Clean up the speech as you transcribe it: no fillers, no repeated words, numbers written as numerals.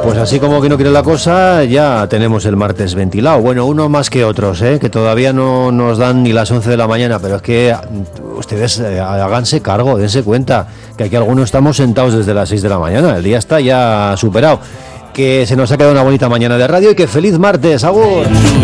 Pues así como que no quiere la cosa, ya tenemos el martes ventilado. Bueno, uno más que otros, que todavía no nos dan ni las 11 de la mañana, pero es que ustedes háganse cargo, dense cuenta que aquí algunos estamos sentados desde las 6 de la mañana. El día está ya superado. Que se nos ha quedado una bonita mañana de radio y que feliz martes, ¡agur!